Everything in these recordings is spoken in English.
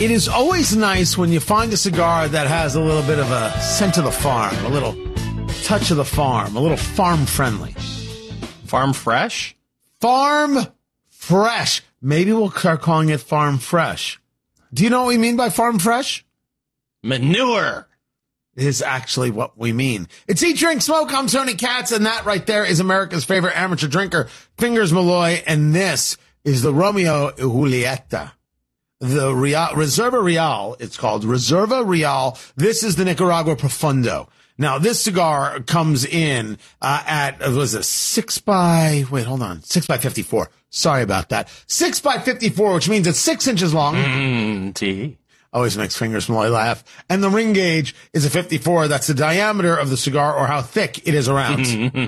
It is always nice when you find a cigar that has a little bit of a scent of the farm, a little touch of the farm, a little farm friendly. Farm fresh? Farm fresh. Maybe we'll start calling it farm fresh. Do you know what we mean by farm fresh? Manure. Is actually what we mean. It's Eat, Drink, Smoke. I'm Tony Katz, and that right there is America's favorite amateur drinker, Fingers Malloy, and this is the Romeo y Julieta. The Reserva Real, it's called Reserva Real. This is the Nicaragua Profundo. Now, this cigar comes in at, was it 6 by 54. Sorry about that. 6 by 54, which means it's 6 inches long. Always makes Fingers Malloy laugh. And the ring gauge is a 54. That's the diameter of the cigar or how thick it is around.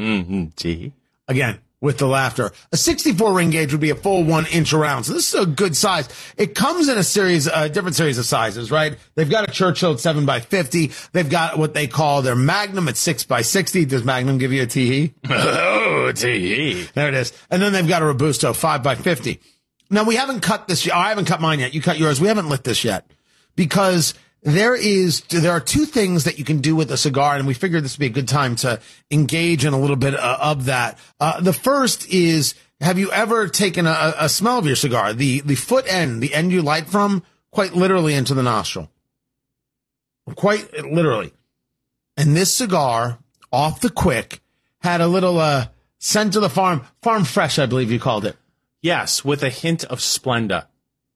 Again, with the laughter. A 64 ring gauge would be a full 1 inch around. So this is a good size. It comes in a series, different series of sizes, right? They've got a Churchill at 7 by 50. They've got what they call their Magnum at 6 by 60. Does Magnum give you a TE? Oh, TE. There it is. And then they've got a Robusto 5 by 50. Now we haven't cut this yet. I haven't cut mine yet. You cut yours. We haven't lit this yet. Because there are two things that you can do with a cigar, and we figured this would be a good time to engage in a little bit of that. The first is, have you ever taken a smell of your cigar, the foot end, the end you light from, quite literally into the nostril? Quite literally. And this cigar, off the quick, had a little scent of the farm fresh, I believe you called it. Yes, with a hint of Splenda.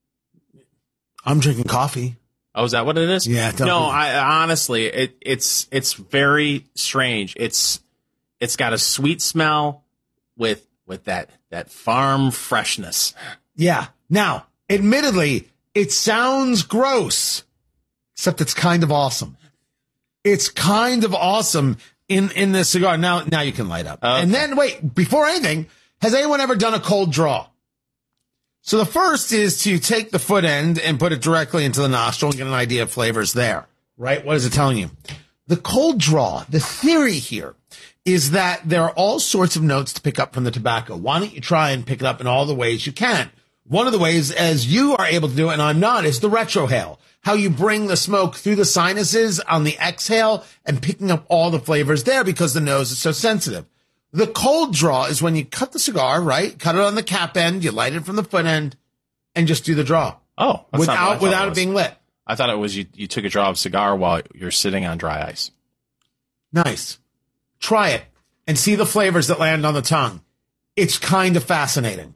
I'm drinking coffee. Oh, is that what it is? Yeah. No, I honestly, it's very strange. It's got a sweet smell with that farm freshness. Yeah. Now, admittedly, it sounds gross, except it's kind of awesome. It's kind of awesome in this cigar. Now you can light up. Okay. And then wait, before anything, has anyone ever done a cold draw? So the first is to take the foot end and put it directly into the nostril and get an idea of flavors there, right? What is it telling you? The cold draw, the theory here is that there are all sorts of notes to pick up from the tobacco. Why don't you try and pick it up in all the ways you can? One of the ways, as you are able to do it and I'm not, is the retrohale. How you bring the smoke through the sinuses on the exhale and picking up all the flavors there because the nose is so sensitive. The cold draw is when you cut the cigar, right? Cut it on the cap end, you light it from the foot end, and just do the draw. Oh, without it being lit. I thought it was you took a draw of cigar while you're sitting on dry ice. Nice. Try it and see the flavors that land on the tongue. It's kind of fascinating.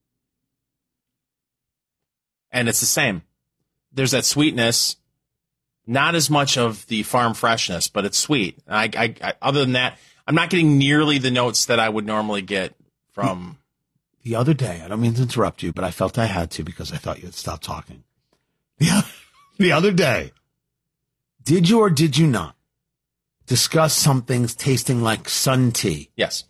And it's the same. There's that sweetness, not as much of the farm freshness, but it's sweet. I other than that, I'm not getting nearly the notes that I would normally get from. The other day, I don't mean to interrupt you, but I felt I had to because I thought you had stopped talking. The other day, did you or did you not discuss some things tasting like sun tea? Yes.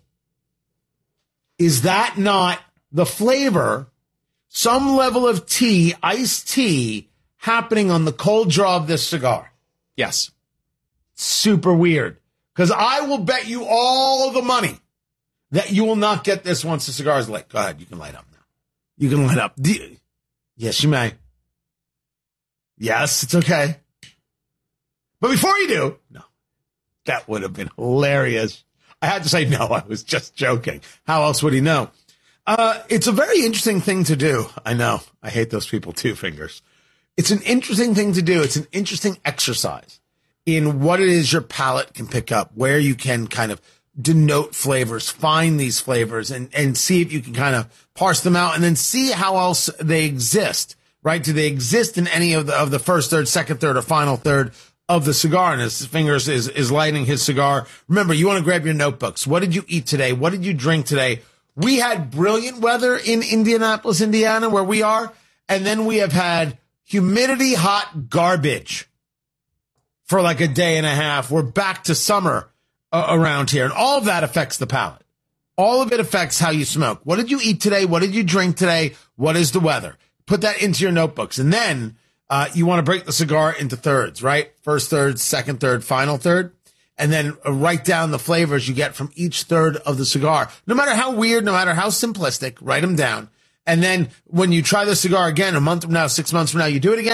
Is that not the flavor, some level of tea, iced tea, happening on the cold draw of this cigar? Yes. Super weird. Because I will bet you all the money that you will not get this once the cigar is lit. Go ahead. You can light up now. You can light up. Yes, you may. Yes, it's okay. But before you do, no, that would have been hilarious. I had to say no. I was just joking. How else would he know? It's a very interesting thing to do. I know. I hate those people too, Fingers. It's an interesting thing to do. It's an interesting exercise in what it is your palate can pick up, where you can kind of denote flavors, find these flavors and see if you can kind of parse them out and then see how else they exist, right? Do they exist in any of the first third, second third, or final third of the cigar? And as Fingers is lighting his cigar, remember, you want to grab your notebooks. What did you eat today? What did you drink today? We had brilliant weather in Indianapolis, Indiana, where we are. And then we have had humidity, hot garbage for like a day and a half. We're back to summer around here. And all of that affects the palate. All of it affects how you smoke. What did you eat today? What did you drink today? What is the weather? Put that into your notebooks. And then you want to break the cigar into thirds, right? First third, second third, final third. And then write down the flavors you get from each third of the cigar. No matter how weird, no matter how simplistic, write them down. And then when you try the cigar again, a month from now, 6 months from now, you do it again.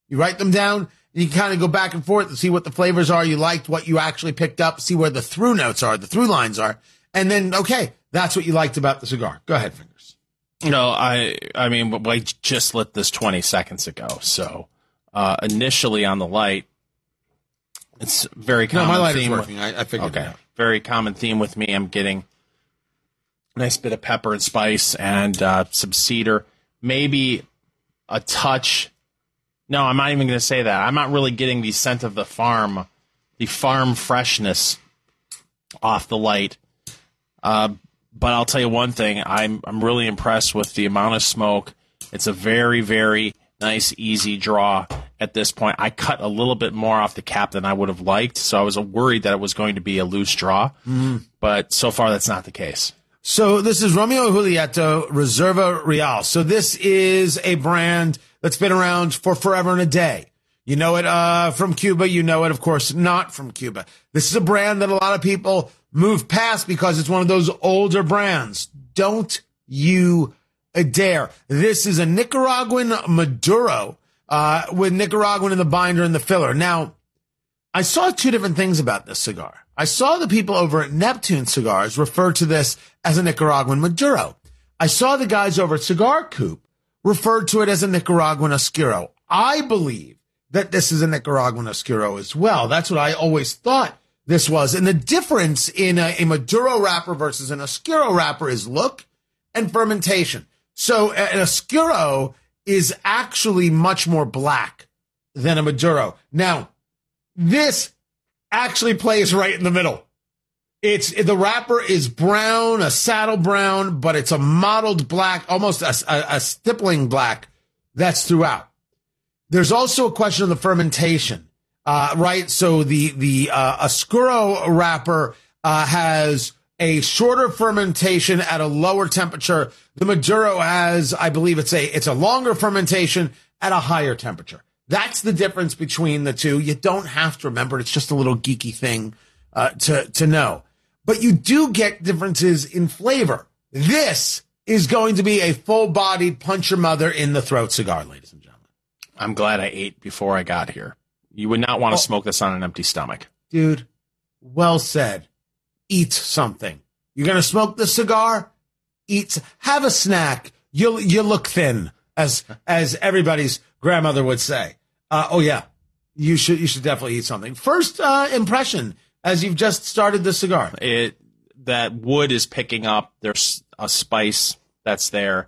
You write them down, and you kind of go back and forth to see what the flavors are you liked, what you actually picked up, see where the through notes are, the through lines are. And then, okay, that's what you liked about the cigar. Go ahead, Fingers. No, I mean, I just lit this 20 seconds ago. So initially on the light, it's very common. No, my light theme. is working. I figured it out. Very common theme with me. I'm getting a nice bit of pepper and spice and some cedar. Maybe a touch. No, I'm not even going to say that. I'm not really getting the scent of the farm freshness off the light. But I'll tell you one thing. I'm really impressed with the amount of smoke. It's a very, very nice, easy draw at this point. I cut a little bit more off the cap than I would have liked, so I was worried that it was going to be a loose draw. But so far, that's not the case. So this is Romeo Julieta Reserva Real. So this is a brand that's been around for forever and a day. You know it from Cuba. You know it, of course, not from Cuba. This is a brand that a lot of people move past because it's one of those older brands. Don't you dare. This is a Nicaraguan Maduro with Nicaraguan in the binder and the filler. Now, I saw two different things about this cigar. I saw the people over at Neptune Cigars refer to this as a Nicaraguan Maduro. I saw the guys over at Cigar Coop refer to it as a Nicaraguan Oscuro. I believe that this is a Nicaraguan Oscuro as well. That's what I always thought this was. And the difference in a Maduro wrapper versus an Oscuro wrapper is look and fermentation. So an Oscuro is actually much more black than a Maduro. Now, this actually plays right in the middle. The wrapper is brown, a saddle brown, but it's a mottled black, almost a stippling black that's throughout. There's also a question of the fermentation, right? So the Oscuro wrapper has a shorter fermentation at a lower temperature. The Maduro has, I believe it's a longer fermentation at a higher temperature. That's the difference between the two. You don't have to remember it. It's just a little geeky thing to know. But you do get differences in flavor. This is going to be a full-bodied punch your mother in the throat cigar, ladies and gentlemen. I'm glad I ate before I got here. You would not want to smoke this on an empty stomach. Dude, well said. Eat something. You're going to smoke the cigar? Have a snack. You look thin, as everybody's grandmother would say. Oh yeah, you should definitely eat something. First impression as you've just started the cigar. That wood is picking up. There's a spice that's there.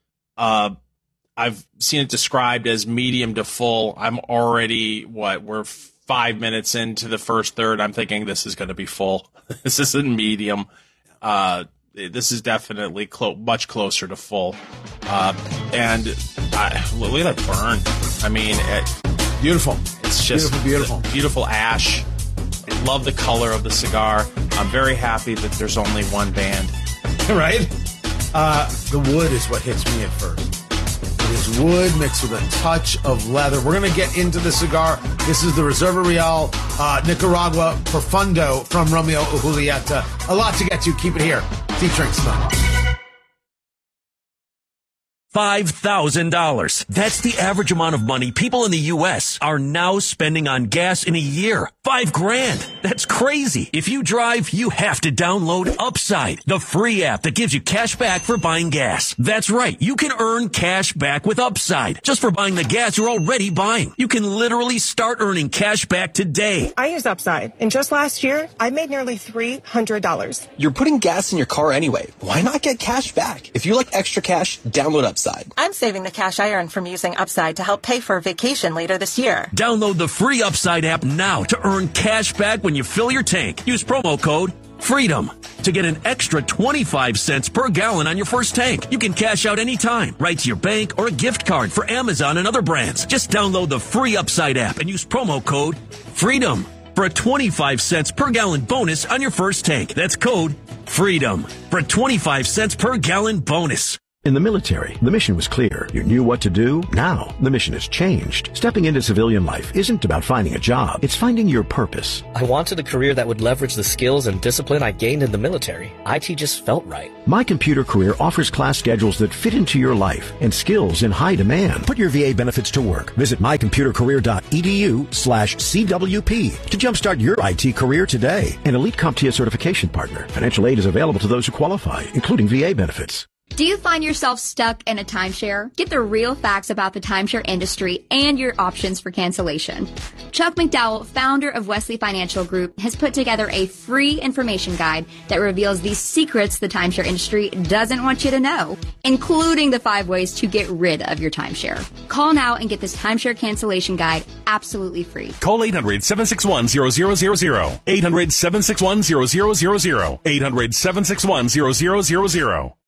I've seen it described as medium to full. I'm already we're 5 minutes into the first third. I'm thinking this is going to be full. This isn't medium. This is definitely much closer to full. And look at that burn. I mean, beautiful. It's just beautiful ash. I love the color of the cigar. I'm very happy that there's only one band. Right? The wood is what hits me at first. It is wood mixed with a touch of leather. We're going to get into the cigar. This is the Reserva Real Nicaragua Profundo from Romeo Julieta. A lot to get to. Keep it here. Featuring Smoke. $5,000. That's the average amount of money people in the U.S. are now spending on gas in a year. $5,000. That's crazy. If you drive, you have to download Upside, the free app that gives you cash back for buying gas. That's right. You can earn cash back with Upside just for buying the gas you're already buying. You can literally start earning cash back today. I use Upside, and just last year, I made nearly $300. You're putting gas in your car anyway. Why not get cash back? If you like extra cash, download Upside. I'm saving the cash I earn from using Upside to help pay for a vacation later this year. Download the free Upside app now to earn cash back when you fill your tank. Use promo code FREEDOM to get an extra 25 cents per gallon on your first tank. You can cash out anytime, right to your bank or a gift card for Amazon and other brands. Just download the free Upside app and use promo code FREEDOM for a 25 cents per gallon bonus on your first tank. That's code FREEDOM for a 25 cents per gallon bonus. In the military, the mission was clear. You knew what to do. Now, the mission has changed. Stepping into civilian life isn't about finding a job. It's finding your purpose. I wanted a career that would leverage the skills and discipline I gained in the military. IT just felt right. My Computer Career offers class schedules that fit into your life and skills in high demand. Put your VA benefits to work. Visit mycomputercareer.edu/CWP to jumpstart your IT career today. An Elite CompTIA certification partner. Financial aid is available to those who qualify, including VA benefits. Do you find yourself stuck in a timeshare? Get the real facts about the timeshare industry and your options for cancellation. Chuck McDowell, founder of Wesley Financial Group, has put together a free information guide that reveals the secrets the timeshare industry doesn't want you to know, including the 5 ways to get rid of your timeshare. Call now and get this timeshare cancellation guide absolutely free. Call 800-761-0000. 800-761-0000. 800-761-0000.